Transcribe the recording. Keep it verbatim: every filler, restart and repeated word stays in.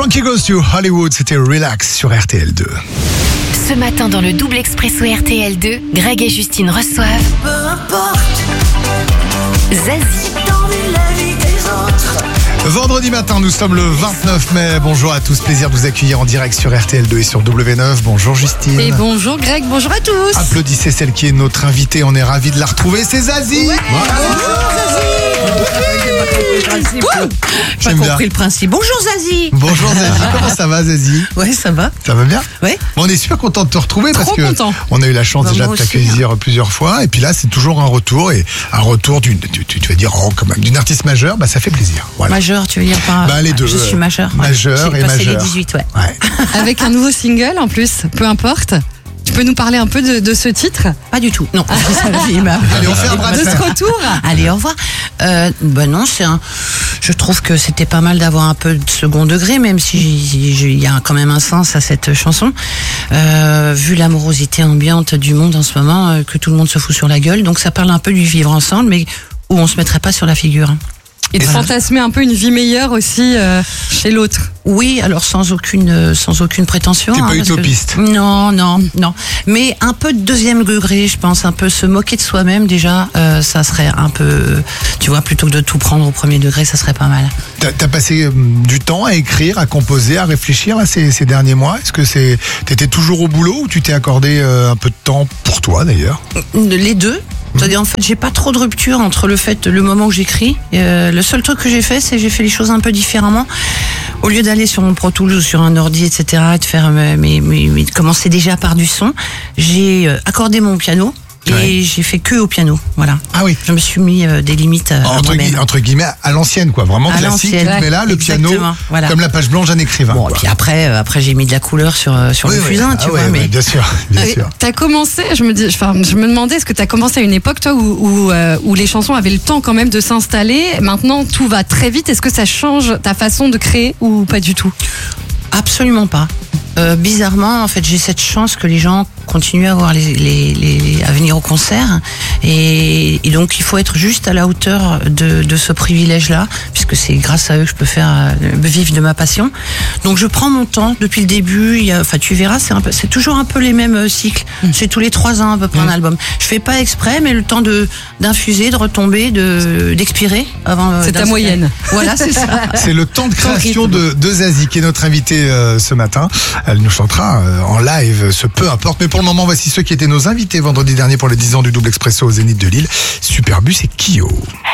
Frankie Goes to Hollywood, c'était Relax sur R T L deux. Ce matin dans le double expresso R T L deux, Greg et Justine reçoivent Peu importe, Zazie. j'ai envie la vie des autres. Vendredi matin, nous sommes le vingt-neuf mai. Bonjour à tous, plaisir de vous accueillir en direct sur R T L deux et sur W neuf. Bonjour Justine. Et bonjour Greg, bonjour à tous. Applaudissez celle qui est notre invitée, on est ravis de la retrouver, c'est Zazie. Ouais. J'aime Pas bien. compris le principe. Bonjour Zazie. Bonjour Zazie, comment ça va Zazie? Ouais, ça va. Ça va bien? Ouais. On est super content de te retrouver parce Trop que content. on a eu la chance Bah, déjà moi de aussi, t'accueillir plusieurs fois et puis là c'est toujours un retour et un retour d'une, tu, tu, tu vas dire oh, quand même d'une artiste majeure, bah ça fait plaisir. Voilà. Majeur, tu veux dire par. Bah, les deux, Je suis euh, majeure. majeure J'ai et passé majeure. les dix-huit, ouais. Ouais. Avec un nouveau single en plus, peu importe. Tu peux nous parler un peu de, de ce titre, Pas du tout. Non. Il m'a- Allez, on fait un bras de de ce fer. retour? Allez, au revoir. Euh, ben non, c'est un. Je trouve que c'était pas mal d'avoir un peu de second degré, même si il y a quand même un sens à cette chanson. Euh, vu l'amorosité ambiante du monde en ce moment, euh, que tout le monde se fout sur la gueule, donc ça parle un peu du vivre ensemble, mais où on se mettrait pas sur la figure. Et de Voilà. fantasmer un peu une vie meilleure aussi euh, chez l'autre. Oui, alors sans aucune, euh, sans aucune prétention. T'es pas parce que- utopiste. Non, non, non. Mais un peu de deuxième degré, je pense, un peu se moquer de soi-même déjà, euh, ça serait un peu, tu vois, plutôt que de tout prendre au premier degré, ça serait pas mal. T'as, t'as passé euh, du temps à écrire, à composer, à réfléchir là, ces, ces derniers mois. Est-ce que c'est, t'étais toujours au boulot ou tu t'es accordé euh, un peu de temps pour toi d'ailleurs? Les deux. C'est-à-dire, en fait, j'ai pas trop de rupture entre le fait, le moment où j'écris. Euh, le seul truc que j'ai fait, c'est que j'ai fait les choses un peu différemment. Au lieu d'aller sur mon Pro Tools ou sur un ordi, et cetera, et de faire, mes, mes, mes- mes- de commencer déjà par du son, j'ai euh, accordé mon piano et Ouais. j'ai fait que au piano. Voilà. Ah oui. Je me suis mis euh, des limites euh, à Entre, moi-même. gui- entre guillemets, à l'ancienne, quoi. Vraiment À classique. l'ancienne, Mais là, le piano, exactement, voilà. comme la page blanche d'un écrivain. Bon, quoi. et puis après, euh, après j'ai mis de la couleur sur, euh, sur Oui, le oui. fusain, Ah tu ouais, vois. ouais, mais bien sûr, bien Et sûr. T'as commencé, je me, dis, enfin, je me demandais, est-ce que t'as commencé à une époque, toi, où, où, euh, où les chansons avaient le temps quand même de s'installer. Maintenant, tout va très vite. Est-ce que ça change ta façon de créer ou pas du tout? Absolument pas. Euh, bizarrement, en fait, j'ai cette chance que les gens continuent à, avoir les, les, les, à venir au concert. Et, et donc, il faut être juste à la hauteur de, de ce privilège-là, puisque c'est grâce à eux que je peux faire euh, vivre de ma passion. Donc, je prends mon temps depuis le début. Il y a, enfin, tu verras, c'est, un peu, c'est toujours un peu les mêmes euh, cycles. C'est tous les trois ans à peu près un album. Je fais pas exprès, mais le temps de d'infuser, de retomber, de d'expirer avant. euh, C'est ta d'inspirer. moyenne. Voilà, c'est ça. C'est le temps de création rythme. de, de Zazie qui est notre invitée euh, ce matin. Elle nous chantera euh, en live, ce peu importe. Mais pour le moment, voici ceux qui étaient nos invités vendredi dernier pour les dix ans du double expresso au Zénith de Lille. Superbus et Kyo.